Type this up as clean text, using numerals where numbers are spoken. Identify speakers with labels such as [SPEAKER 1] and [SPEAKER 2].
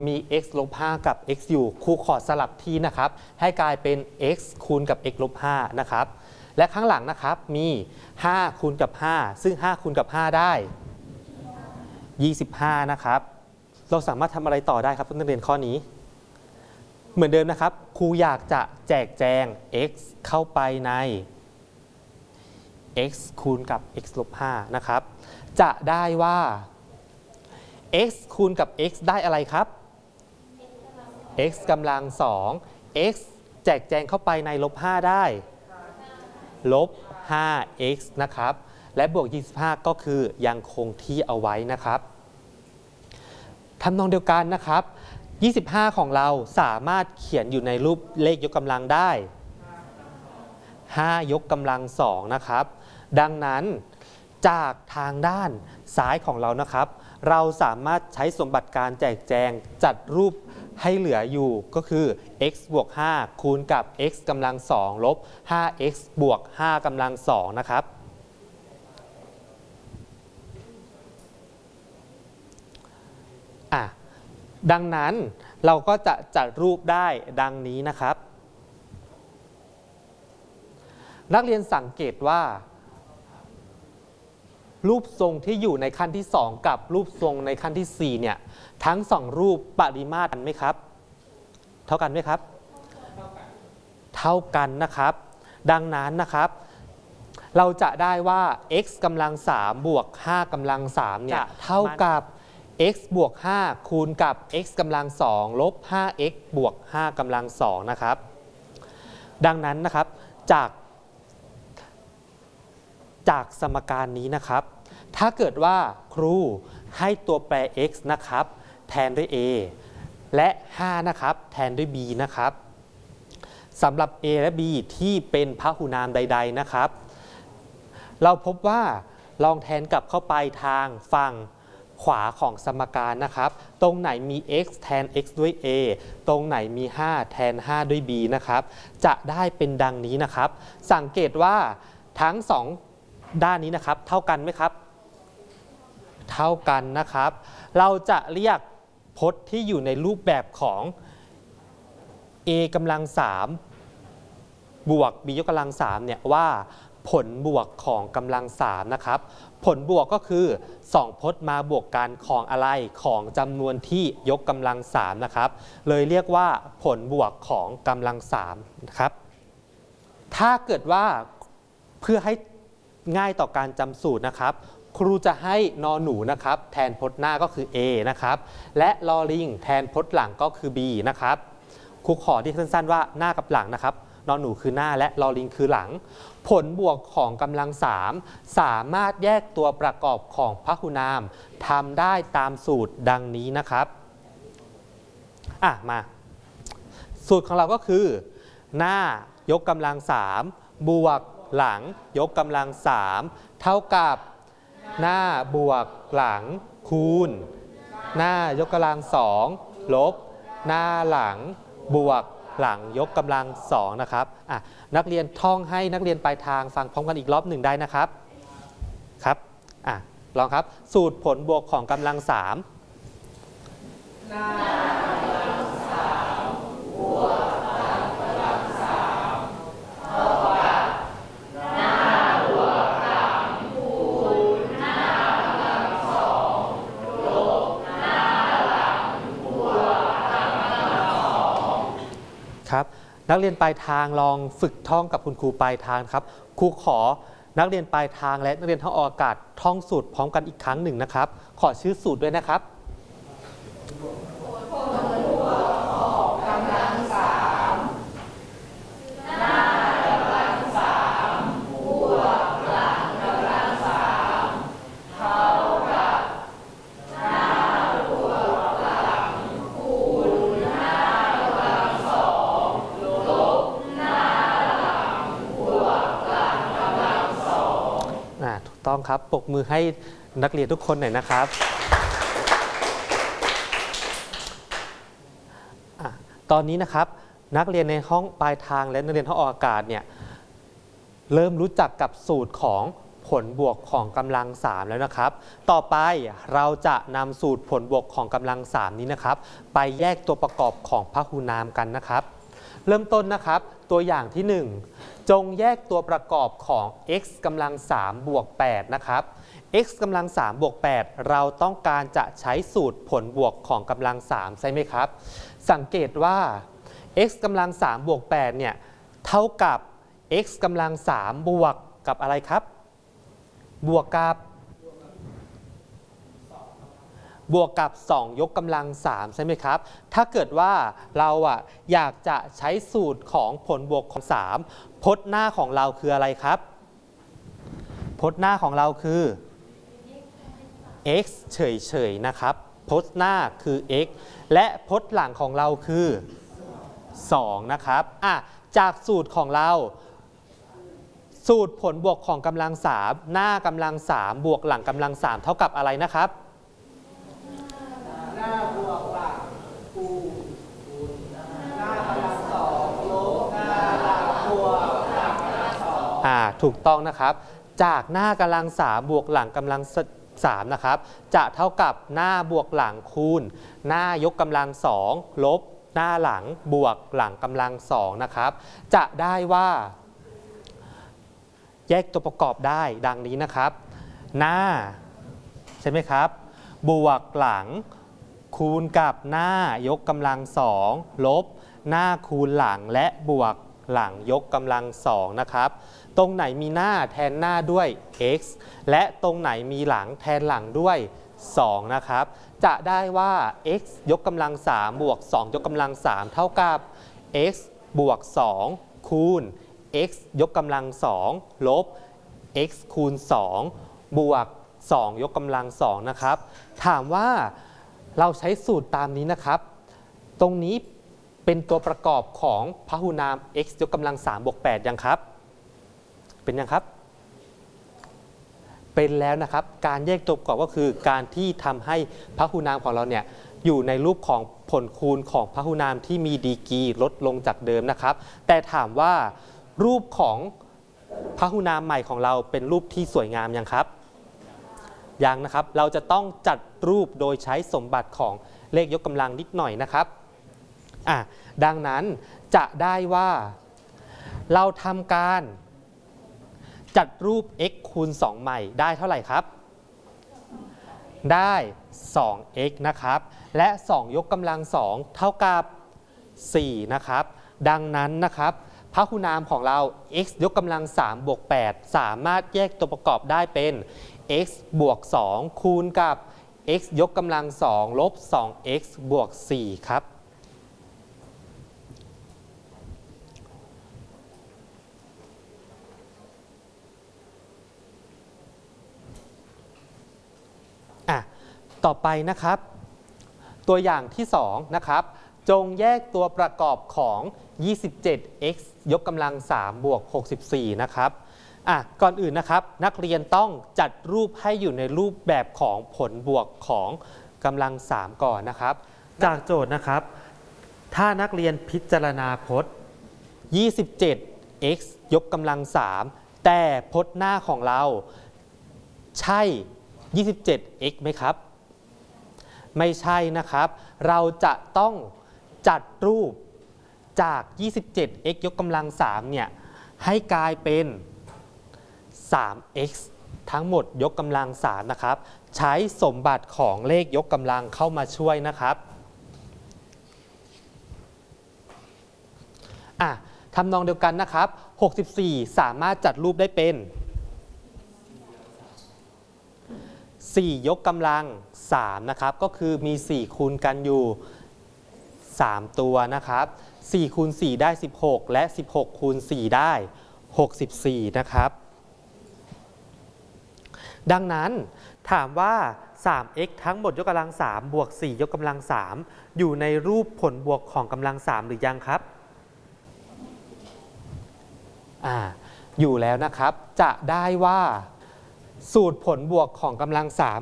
[SPEAKER 1] มี x ลบ 5 กับ x อยู่ครูขอสลับที่นะครับให้กลายเป็น x คูณกับ x ลบ 5นะครับและข้างหลังนะครับมี5คูณกับ5ซึ่ง5คูณกับ5ได้25นะครับเราสามารถทำอะไรต่อได้ครับนักเรียนข้อนี้เหมือนเดิมนะครับครูอยากจะแจกแจง x เข้าไปใน x คูณกับ x ลบ 5นะครับจะได้ว่า x คูณกับ x ได้อะไรครับ x กำลัง2 x แจกแจงเข้าไปในลบ 5ได้ลบ 5x นะครับและบวก25ก็คือยังคงที่เอาไว้นะครับทำนองเดียวกันนะครับ25ของเราสามารถเขียนอยู่ในรูปเลขยกกำลังได้5ยกกำลัง2นะครับดังนั้นจากทางด้านซ้ายของเรานะครับเราสามารถใช้สมบัติการแจกแจงจัดรูปให้เหลืออยู่ก็คือ x บวก5คูณกับ x กำลัง2ลบ 5x บวก5กำลัง2นะครับดังนั้นเราก็จะจัดรูปได้ดังนี้นะครับนักเรียนสังเกตว่ารูปทรงที่อยู่ในขั้นที่2กับรูปทรงในขั้นที่4เนี่ยทั้ง2รูปปริมาตรกันไหมครับเท่ากันไหมครับเท่ากันนะครับดังนั้นนะครับเราจะได้ว่า x กำลัง3บวก5กำลัง3เนี่ยเท่ากับ x บวก5คูณกับ x กำลัง2ลบ 5x บวก5กำลัง2นะครับดังนั้นนะครับจากสมการนี้นะครับถ้าเกิดว่าครูให้ตัวแปร x นะครับแทนด้วย a และ5นะครับแทนด้วย b นะครับสำหรับ a และ b ที่เป็นพหุนามใดๆนะครับเราพบว่าลองแทนกลับเข้าไปทางฝั่งขวาของสมการนะครับตรงไหนมี x แทน x ด้วย a ตรงไหนมี5แทน5ด้วย b นะครับจะได้เป็นดังนี้นะครับสังเกตว่าทั้ง2ด้านนี้นะครับเท่ากันไหมครับเท่ากันนะครับเราจะเรียกพจน์ที่อยู่ในรูปแบบของ a กำลัง3บวก b ยกกำลัง3เนี่ยว่าผลบวกของกำลัง3นะครับผลบวกก็คือ2พจน์มาบวกกันของอะไรของจำนวนที่ยกกำลัง3นะครับเลยเรียกว่าผลบวกของกำลัง3นะครับถ้าเกิดว่าเพื่อให้ง่ายต่อการจำสูตรนะครับครูจะให้นอหนูนะครับแทนพจน์หน้าก็คือ a นะครับและลอลิงแทนพจน์หลังก็คือ b นะครับครูขอที่สั้นๆว่าหน้ากับหลังนะครับนอหนูคือหน้าและลอลิงคือหลังผลบวกของกำลัง3สามารถแยกตัวประกอบของพหุนามทำได้ตามสูตรดังนี้นะครับมาสูตรของเราก็คือหน้ายกกำลัง3บวกหลังยกกำลัง3เท่ากับหน้าบวกหลังคูณหน้ายกกำลัง2ลบหน้าหลังบวกหลังยกกำลัง2นะครับนักเรียนท่องให้นักเรียนปลายทางฟังพร้อมกันอีกรอบหนึ่งได้นะครับครับลองครับสูตรผลบวกของกำลัง3หน้ากำลัง3บวกหลังกำลัง3เท่ากับหน้าบวกหลังคูณหน้ากำลัง2ลบหน้าหลังบวกหลังกำลัง2ครับนักเรียนปลายทางลองฝึกท่องกับคุณครูปลายทางครับครูขอนักเรียนปลายทางและนักเรียนท่องอากาศท่องสูตรพร้อมกันอีกครั้งหนึ่งนะครับขอชื่อสูตรด้วยนะครับต้องครับปรบมือให้นักเรียนทุกคนหน่อยนะครับตอนนี้นะครับนักเรียนในห้องปลายทางและนักเรียนห้องออกอากาศเนี่ยเริ่มรู้จักกับสูตรของผผลบวกของกำลัง3แล้วนะครับ ต่อไปเราจะนำสูตรผลบวกของกำลัง3นี้นะครับไปแยกตัวประกอบของพหูนามกันนะครับ เริ่มต้นนะครับตัวอย่างที่ 1 จงแยกตัวประกอบของ x กำลัง3บวก8นะครับ x กำลัง3บวก8เราต้องการจะใช้สูตรผลบวกของกำลัง3ใช่ไหมครับสังเกตว่า x กำลัง3บวก8เนี่ยเท่ากับ x กำลัง3บวกกับอะไรครับบวกกับ2ยกกำลัง3ใช่ไหมครับถ้าเกิดว่าเราอยากจะใช้สูตรของผลบวกของ3พจน์หน้าของเราคืออะไรครับพจน์หน้าของเราคือ x เฉยๆนะครับพจน์หน้าคือ x และพจน์หลังของเราคือ2นะครับจากสูตรของเราสูตรผลบวกของกำลัง3หน้ากำลัง3บวกหลังกำลัง3เท่ากับอะไรนะครับหน้าบวกหลังคูณหน้ากำลัง2ลบหน้าหลังบวกหลังกำลัง2ถูกต้องนะครับจากหน้ากำลัง3บวกหลังกำลัง3นะครับจะเท่ากับหน้าบวกหลังคูณหน้ายกกำลัง2ลบหน้าหลังบวกหลังกำลัง2นะครับจะได้ว่าแยกตัวประกอบได้ดังนี้นะครับหน้าใช่ไหมครับบวกหลังคูณกับหน้ายกกำลัง2ลบหน้าคูณหลังและบวกหลังยกกำลัง2นะครับตรงไหนมีหน้าแทนหน้าด้วย x และตรงไหนมีหลังแทนหลังด้วย2นะครับจะได้ว่า x ยกกำลัง3บวก2ยกกำลัง3เท่ากับ x บวก2คูณ x ยกกำลัง2ลบ x คูณ2บวก2ยกกำลัง2นะครับถามว่าเราใช้สูตรตามนี้นะครับตรงนี้เป็นตัวประกอบของพหูนาม x ยกกำลัง3บวก8ยังครับเป็นยังครับเป็นแล้วนะครับการแยกตัวประกอบก็คือการที่ทำให้พหูนามของเราเนี่ยอยู่ในรูปของผลคูณของพหูนามที่มีดีกรีลดลงจากเดิมนะครับแต่ถามว่ารูปของพหูนามใหม่ของเราเป็นรูปที่สวยงามยังครับยังนะครับเราจะต้องจัดรูปโดยใช้สมบัติของเลขยกกำลังนิดหน่อยนะครับดังนั้นจะได้ว่าเราทำการจัดรูป x คูณ2ใหม่ได้เท่าไหร่ครับได้ 2x นะครับและ2ยกกำลัง2เท่ากับ4นะครับดังนั้นนะครับพหูนามของเรา x ยกกำลัง3บวก8สามารถแยกตัวประกอบได้เป็น x บวก2คูณกับ x ยกกำลัง2ลบ 2x บวก4ครับต่อไปนะครับตัวอย่างที่2นะครับจงแยกตัวประกอบของ 27x ยกกำลัง3บวก64นะครับก่อนอื่นนะครับนักเรียนต้องจัดรูปให้อยู่ในรูปแบบของผลบวกของกำลัง3ก่อนนะครับจากโจทย์นะครับถ้านักเรียนพิจารณาพจน์ 27x ยกกำลัง3แต่พจน์หน้าของเราใช่ 27x ไหมครับไม่ใช่นะครับเราจะต้องจัดรูปจาก 27x ยกกำลัง3เนี่ยให้กลายเป็น 3x ทั้งหมดยกกำลัง3นะครับใช้สมบัติของเลขยกกำลังเข้ามาช่วยนะครับทำนองเดียวกันนะครับ64สามารถจัดรูปได้เป็น4ยกกำลัง3นะครับก็คือมี4คูณกันอยู่3ตัวนะครับ4คูณ4ได้16และ16คูณ4ได้64นะครับดังนั้นถามว่า 3x ทั้งหมดยกกำลัง3บวก4ยกกำลัง3อยู่ในรูปผลบวกของกำลัง3หรือยังครับอยู่แล้วนะครับจะได้ว่าสูตรผลบวกของกำลัง3